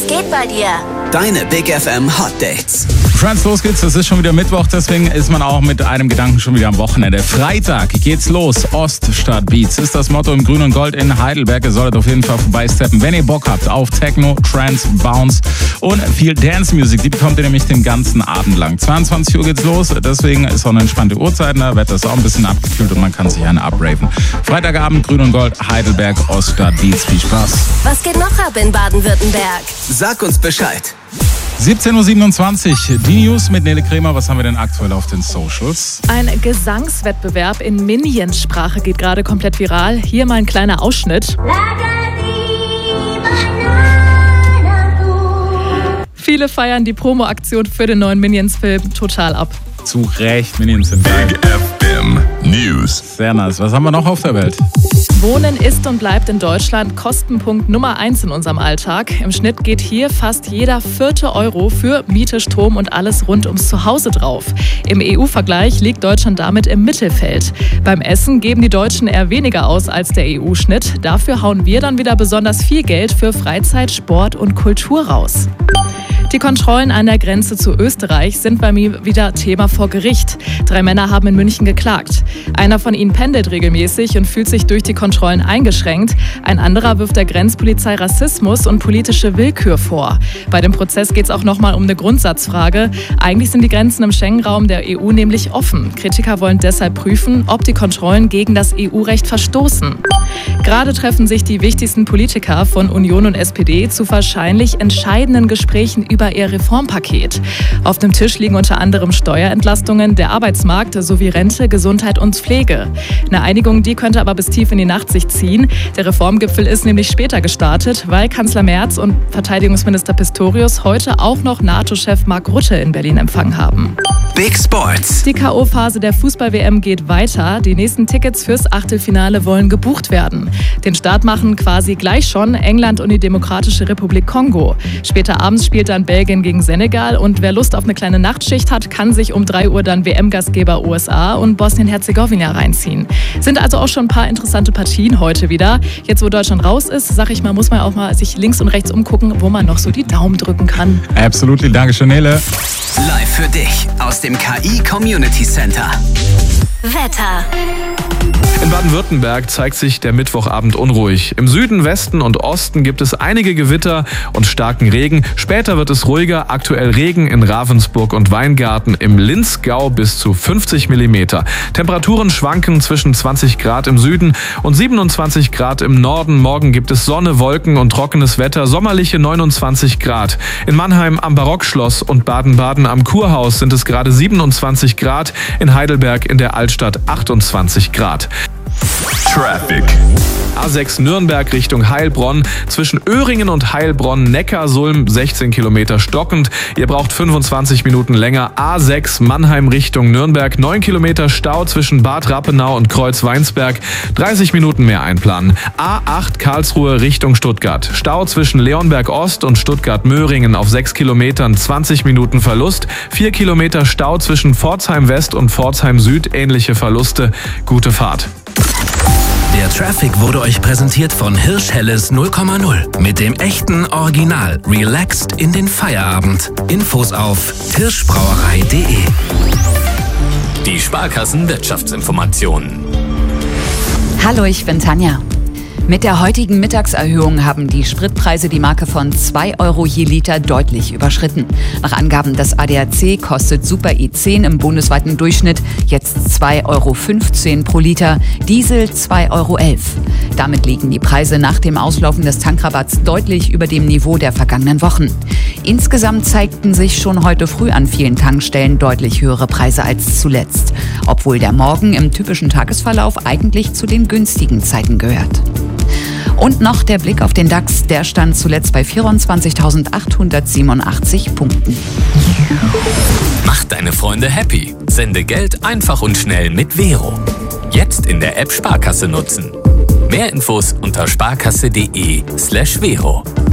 geht bei dir? Deine Big FM Hot Dates. Friends, los geht's. Es ist schon wieder Mittwoch, deswegen ist man auch mit einem Gedanken schon wieder am Wochenende. Freitag geht's los. Ost statt Beats ist das Motto im Grün und Gold in Heidelberg. Ihr solltet auf jeden Fall vorbeisteppen, wenn ihr Bock habt auf Techno, Trance, Bounce und viel Dance Music. Die bekommt ihr nämlich den ganzen Abend lang. 22 Uhr geht's los, deswegen ist auch eine entspannte Uhrzeit. Da wird das auch ein bisschen abgekühlt und man kann sich eine abraven. Freitagabend Grün und Gold, Heidelberg, Ost statt Beats. Viel Spaß. Was geht noch ab in Baden-Württemberg? Sag uns Bescheid. 17.27 Uhr, die News mit Nele Kremer. Was haben wir denn aktuell auf den Socials? Ein Gesangswettbewerb in Minions-Sprache geht gerade komplett viral. Hier mal ein kleiner Ausschnitt. Viele feiern die Promo-Aktion für den neuen Minions-Film total ab. Zu Recht, Minions sind geil. Big FM News. Sehr nice. Was haben wir noch auf der Welt? Wohnen ist und bleibt in Deutschland Kostenpunkt Nummer 1 in unserem Alltag. Im Schnitt geht hier fast jeder 4. Euro für Miete, Strom und alles rund ums Zuhause drauf. Im EU-Vergleich liegt Deutschland damit im Mittelfeld. Beim Essen geben die Deutschen eher weniger aus als der EU-Schnitt. Dafür hauen wir dann wieder besonders viel Geld für Freizeit, Sport und Kultur raus. Die Kontrollen an der Grenze zu Österreich sind bei mir wieder Thema vor Gericht. 3 Männer haben in München geklagt. Einer von ihnen pendelt regelmäßig und fühlt sich durch die Kontrollen eingeschränkt. Ein anderer wirft der Grenzpolizei Rassismus und politische Willkür vor. Bei dem Prozess geht es auch nochmal um eine Grundsatzfrage. Eigentlich sind die Grenzen im Schengen-Raum der EU nämlich offen. Kritiker wollen deshalb prüfen, ob die Kontrollen gegen das EU-Recht verstoßen. Gerade treffen sich die wichtigsten Politiker von Union und SPD zu wahrscheinlich entscheidenden Gesprächen über ihr Reformpaket. Auf dem Tisch liegen unter anderem Steuerentlastungen, der Arbeitsmarkt sowie Rente, Gesundheit und Pflege. Eine Einigung, die könnte aber bis tief in die Nacht sich ziehen. Der Reformgipfel ist nämlich später gestartet, weil Kanzler Merz und Verteidigungsminister Pistorius heute auch noch NATO-Chef Mark Rutte in Berlin empfangen haben. Big Sports. Die K.O.-Phase der Fußball-WM geht weiter. Die nächsten Tickets fürs Achtelfinale wollen gebucht werden. Den Start machen quasi gleich schon England und die Demokratische Republik Kongo. Später abends spielt dann Belgien gegen Senegal und wer Lust auf eine kleine Nachtschicht hat, kann sich um 3 Uhr dann WM-Gastgeber USA und Bosnien-Herzegowina reinziehen. Sind also auch schon ein paar interessante Partien heute wieder. Jetzt, wo Deutschland raus ist, sag ich mal, muss man auch mal sich links und rechts umgucken, wo man noch so die Daumen drücken kann. Absolutely, Dankeschön, Nele. Live für dich aus dem KI Community Center. Wetter. In Baden-Württemberg zeigt sich der Mittwochabend unruhig. Im Süden, Westen und Osten gibt es einige Gewitter und starken Regen. Später wird es ruhiger. Aktuell Regen in Ravensburg und Weingarten, im Linzgau bis zu 50 mm. Temperaturen schwanken zwischen 20 Grad im Süden und 27 Grad im Norden. Morgen gibt es Sonne, Wolken und trockenes Wetter. Sommerliche 29 Grad. In Mannheim am Barockschloss und Baden-Baden am Kurhaus sind es gerade 27 Grad. In Heidelberg in der Altstadt 28 Grad. Traffic. A6 Nürnberg Richtung Heilbronn. Zwischen Öhringen und Heilbronn, Neckarsulm 16 Kilometer stockend. Ihr braucht 25 Minuten länger. A6 Mannheim Richtung Nürnberg. 9 Kilometer Stau zwischen Bad Rappenau und Kreuzweinsberg. 30 Minuten mehr einplanen. A8 Karlsruhe Richtung Stuttgart. Stau zwischen Leonberg Ost und Stuttgart-Möhringen auf 6 Kilometern. 20 Minuten Verlust. 4 Kilometer Stau zwischen Pforzheim West und Pforzheim Süd. Ähnliche Verluste. Gute Fahrt. Der Traffic wurde euch präsentiert von Hirsch Helles 0,0. Mit dem echten Original. Relaxed in den Feierabend. Infos auf hirschbrauerei.de. Die Sparkassen-Wirtschaftsinformationen. Hallo, ich bin Tanja. Mit der heutigen Mittagserhöhung haben die Spritpreise die Marke von 2 Euro je Liter deutlich überschritten. Nach Angaben des ADAC kostet Super E10 im bundesweiten Durchschnitt jetzt 2,15 Euro pro Liter, Diesel 2,11 Euro. Damit liegen die Preise nach dem Auslaufen des Tankrabatts deutlich über dem Niveau der vergangenen Wochen. Insgesamt zeigten sich schon heute früh an vielen Tankstellen deutlich höhere Preise als zuletzt, obwohl der Morgen im typischen Tagesverlauf eigentlich zu den günstigen Zeiten gehört. Und noch der Blick auf den DAX, der stand zuletzt bei 24.887 Punkten. Mach deine Freunde happy. Sende Geld einfach und schnell mit Vero. Jetzt in der App Sparkasse nutzen. Mehr Infos unter sparkasse.de/Vero.